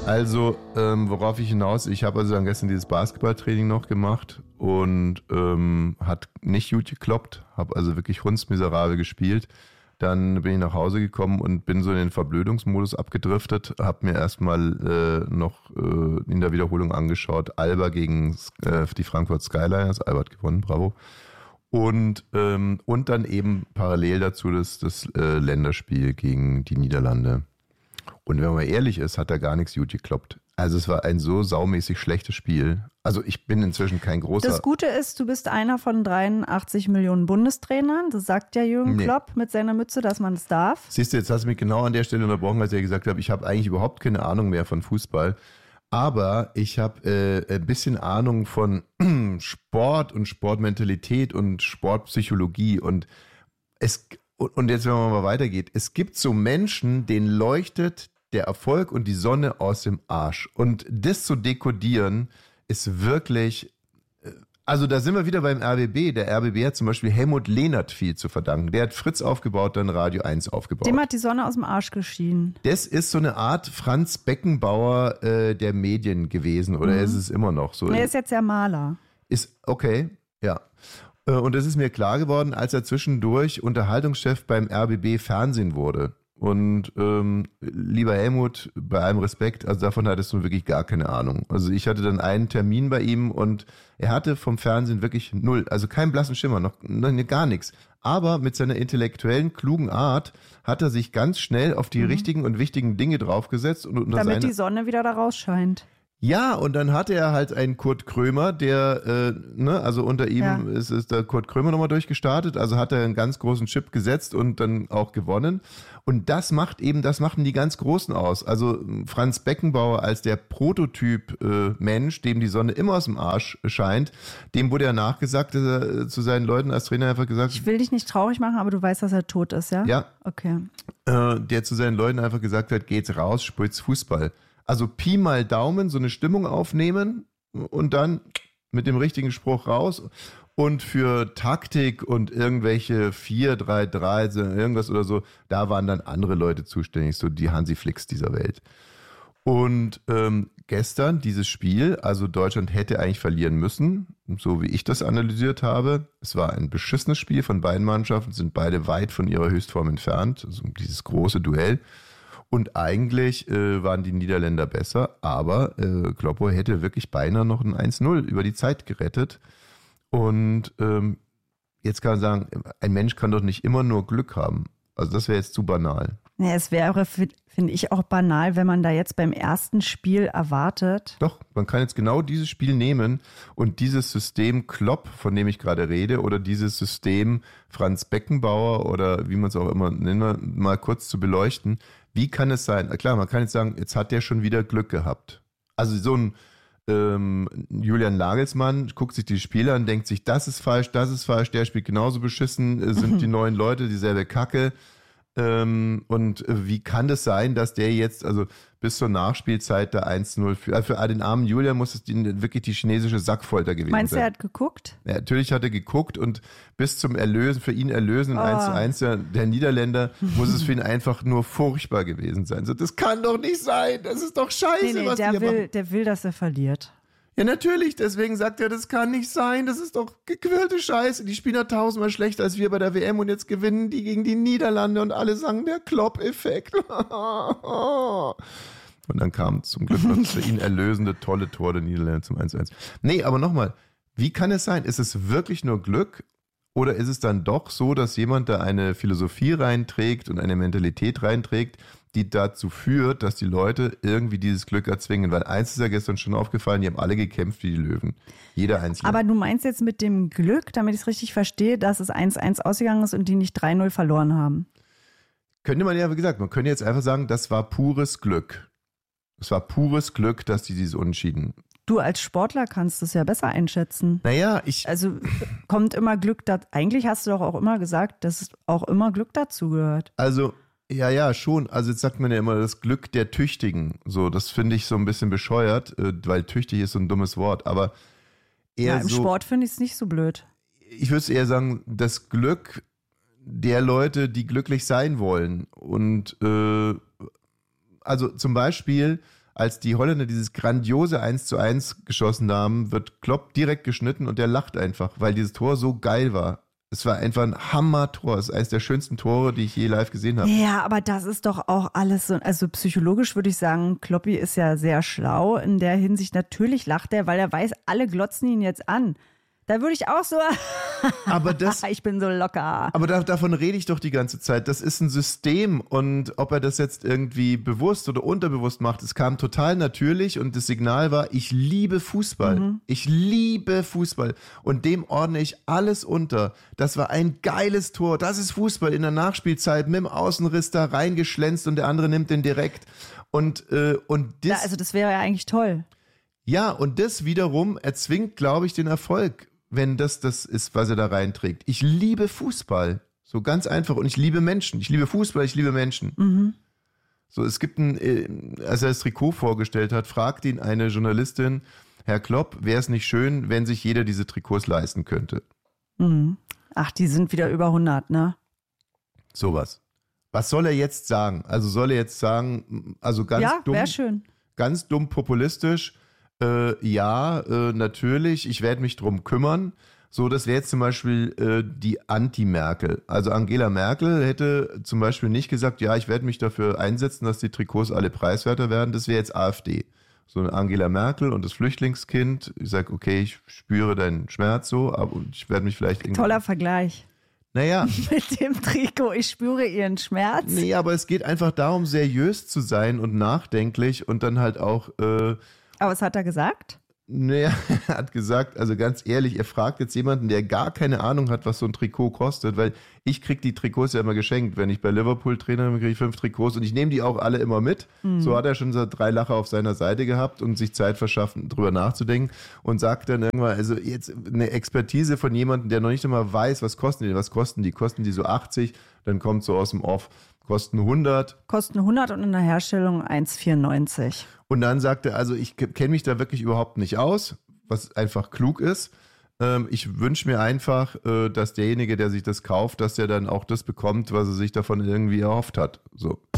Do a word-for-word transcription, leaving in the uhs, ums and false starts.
Also, ähm, worauf ich hinaus, ich habe also dann gestern dieses Basketballtraining noch gemacht und ähm, hat nicht gut gekloppt, habe also wirklich hundsmiserabel gespielt. Dann bin ich nach Hause gekommen und bin so in den Verblödungsmodus abgedriftet, habe mir erstmal äh, noch äh, in der Wiederholung angeschaut, Alba gegen äh, die Frankfurt Skyliners, Alba hat gewonnen, bravo. Und, ähm, und dann eben parallel dazu das, das äh, Länderspiel gegen die Niederlande. Und wenn man ehrlich ist, hat da gar nichts gut gekloppt. Also es war ein so saumäßig schlechtes Spiel. Also ich bin inzwischen kein großer... Das Gute ist, du bist einer von dreiundachtzig Millionen Bundestrainern. Das sagt ja Jürgen nee. Klopp mit seiner Mütze, dass man es darf. Siehst du, jetzt hast du mich genau an der Stelle unterbrochen, als ich gesagt habe, ich habe eigentlich überhaupt keine Ahnung mehr von Fußball. Aber ich habe äh, ein bisschen Ahnung von Sport und Sportmentalität und Sportpsychologie. Und es und jetzt, wenn man mal weitergeht, es gibt so Menschen, denen leuchtet der Erfolg und die Sonne aus dem Arsch. Und das zu dekodieren, ist wirklich, also da sind wir wieder beim R B B. Der R B B hat zum Beispiel Helmut Lehnert viel zu verdanken. Der hat Fritz aufgebaut, dann Radio eins aufgebaut. Dem hat die Sonne aus dem Arsch geschienen. Das ist so eine Art Franz Beckenbauer äh, der Medien gewesen, oder mhm. ist es immer noch so? Er ist jetzt ja Maler. Ist, okay, ja. Und das ist mir klar geworden, als er zwischendurch Unterhaltungschef beim R B B Fernsehen wurde. Und ähm, lieber Helmut, bei allem Respekt, also davon hattest du wirklich gar keine Ahnung. Also ich hatte dann einen Termin bei ihm und er hatte vom Fernsehen wirklich null, also keinen blassen Schimmer, noch, noch gar nichts. Aber mit seiner intellektuellen, klugen Art hat er sich ganz schnell auf die mhm. richtigen und wichtigen Dinge draufgesetzt. Und unter Damit seine, die Sonne wieder da rausscheint. Ja, und dann hatte er halt einen Kurt Krömer, der, äh, ne, also unter ihm ja. ist, ist der Kurt Krömer nochmal durchgestartet, also hat er einen ganz großen Chip gesetzt und dann auch gewonnen. Und das macht eben, das machen die ganz Großen aus. Also Franz Beckenbauer als der Prototyp äh, Mensch, dem die Sonne immer aus dem Arsch scheint, dem wurde ja nachgesagt, dass er zu seinen Leuten als Trainer einfach gesagt hat, ich will dich nicht traurig machen, aber du weißt, dass er tot ist, ja? Ja. Okay. Äh, der zu seinen Leuten einfach gesagt hat, geht's raus, spielt's Fußball. Also Pi mal Daumen, so eine Stimmung aufnehmen und dann mit dem richtigen Spruch raus. Und für Taktik und irgendwelche vier drei drei, irgendwas oder so, da waren dann andere Leute zuständig, so die Hansi Flicks dieser Welt. Und ähm, gestern dieses Spiel, also Deutschland hätte eigentlich verlieren müssen, so wie ich das analysiert habe. Es war ein beschissenes Spiel von beiden Mannschaften, sind beide weit von ihrer Höchstform entfernt, also dieses große Duell. Und eigentlich äh, waren die Niederländer besser, aber äh, Kloppo hätte wirklich beinahe noch ein eins null über die Zeit gerettet. Und ähm, jetzt kann man sagen, ein Mensch kann doch nicht immer nur Glück haben. Also das wäre jetzt zu banal. Ja, es wäre, finde ich, auch banal, wenn man da jetzt beim ersten Spiel erwartet. Doch, man kann jetzt genau dieses Spiel nehmen und dieses System Klopp, von dem ich gerade rede, oder dieses System Franz Beckenbauer oder wie man es auch immer nennt, mal kurz zu beleuchten. Wie kann es sein? Klar, man kann jetzt sagen, jetzt hat der schon wieder Glück gehabt. Also so ein ähm, Julian Nagelsmann guckt sich die Spiele an, denkt sich, das ist falsch, das ist falsch, der spielt genauso beschissen, äh, sind die neuen Leute dieselbe Kacke. Ähm, und äh, wie kann das sein, dass der jetzt, also bis zur Nachspielzeit der eins null für, also für den armen Julian muss es die, wirklich die chinesische Sackfolter gewesen Meinst sein. Meinst du, er hat geguckt? Ja, natürlich hat er geguckt und bis zum Erlösen, für ihn Erlösen, oh. eins zu eins der, der Niederländer, muss es für ihn einfach nur furchtbar gewesen sein. So, das kann doch nicht sein, das ist doch scheiße, nee, nee, was der die hier will, machen. Der will, dass er verliert. Ja, natürlich, deswegen sagt er, das kann nicht sein, das ist doch gequirlte Scheiße. Die spielen ja tausendmal schlechter als wir bei der W M und jetzt gewinnen die gegen die Niederlande und alle sagen, der Klopp-Effekt. Und dann kam zum Glück noch das für ihn erlösende, tolle Tor der Niederlande zum eins zu eins. Nee, aber nochmal, wie kann es sein? Ist es wirklich nur Glück oder ist es dann doch so, dass jemand da eine Philosophie reinträgt und eine Mentalität reinträgt, die dazu führt, dass die Leute irgendwie dieses Glück erzwingen? Weil eins ist ja gestern schon aufgefallen, die haben alle gekämpft wie die Löwen. Jeder Einzelne. Aber du meinst jetzt mit dem Glück, damit ich es richtig verstehe, dass es eins eins ausgegangen ist und die nicht drei null verloren haben? Könnte man ja, wie gesagt, man könnte jetzt einfach sagen, das war pures Glück. Es war pures Glück, dass die dieses Unentschieden. Du als Sportler kannst es ja besser einschätzen. Naja, ich... Also kommt immer Glück dazu. Eigentlich hast du doch auch immer gesagt, dass es auch immer Glück dazu gehört. Also... Ja, ja, schon. Also jetzt sagt man ja immer das Glück der Tüchtigen. So, das finde ich so ein bisschen bescheuert, weil tüchtig ist so ein dummes Wort. Aber eher ja, im so, Sport finde ich es nicht so blöd. Ich würde eher sagen, das Glück der Leute, die glücklich sein wollen. Und äh, also zum Beispiel als die Holländer dieses grandiose eins zu eins geschossen haben, wird Klopp direkt geschnitten und der lacht einfach, weil dieses Tor so geil war. Es war einfach ein Hammer-Tor. Es ist eines der schönsten Tore, die ich je live gesehen habe. Ja, aber das ist doch auch alles so, also psychologisch würde ich sagen, Kloppi ist ja sehr schlau in der Hinsicht. Natürlich lacht er, weil er weiß, alle glotzen ihn jetzt an. Da würde ich auch so, aber das, ich bin so locker. Aber da, davon rede ich doch die ganze Zeit. Das ist ein System und ob er das jetzt irgendwie bewusst oder unterbewusst macht, es kam total natürlich und das Signal war, ich liebe Fußball. Mhm. Ich liebe Fußball und dem ordne ich alles unter. Das war ein geiles Tor. Das ist Fußball in der Nachspielzeit mit dem Außenriss da reingeschlänzt und der andere nimmt den direkt. Und, äh, und das, ja, also das wäre ja eigentlich toll. Ja, und das wiederum erzwingt, glaube ich, den Erfolg, wenn das das ist, was er da reinträgt. Ich liebe Fußball. So ganz einfach. Und ich liebe Menschen. Ich liebe Fußball, ich liebe Menschen. Mhm. So, es gibt ein, als er das Trikot vorgestellt hat, fragt ihn eine Journalistin, Herr Klopp, wäre es nicht schön, wenn sich jeder diese Trikots leisten könnte? Mhm. Ach, die sind wieder über hundert, ne? Sowas. Was soll er jetzt sagen? Also soll er jetzt sagen, also ganz ja, dumm. wäre schön. Ganz dumm populistisch. Äh, ja, äh, natürlich, ich werde mich drum kümmern. So, das wäre jetzt zum Beispiel äh, die Anti-Merkel. Also Angela Merkel hätte zum Beispiel nicht gesagt, ja, ich werde mich dafür einsetzen, dass die Trikots alle preiswerter werden. Das wäre jetzt AfD. So eine Angela Merkel und das Flüchtlingskind. Ich sage, okay, ich spüre deinen Schmerz so, aber ich werde mich vielleicht irgendwie... Toller Vergleich. Naja. Mit dem Trikot, ich spüre ihren Schmerz. Nee, aber es geht einfach darum, seriös zu sein und nachdenklich und dann halt auch... Äh, Aber was hat er gesagt? Naja, er hat gesagt, also ganz ehrlich, er fragt jetzt jemanden, der gar keine Ahnung hat, was so ein Trikot kostet, weil ich kriege die Trikots ja immer geschenkt. Wenn ich bei Liverpool Trainer bin, kriege ich fünf Trikots und ich nehme die auch alle immer mit. Mhm. So hat er schon so drei Lacher auf seiner Seite gehabt und sich Zeit verschaffen, drüber nachzudenken und sagt dann irgendwann, also jetzt eine Expertise von jemandem, der noch nicht einmal weiß, was kosten die, was kosten die, kosten die so achtzig, dann kommt so aus dem Off, kosten hundert. Kosten hundert und in der Herstellung eins Komma vierundneunzig. Und dann sagt er, also ich kenne mich da wirklich überhaupt nicht aus, was einfach klug ist. Ähm, ich wünsche mir einfach, äh, dass derjenige, der sich das kauft, dass der dann auch das bekommt, was er sich davon irgendwie erhofft hat. So.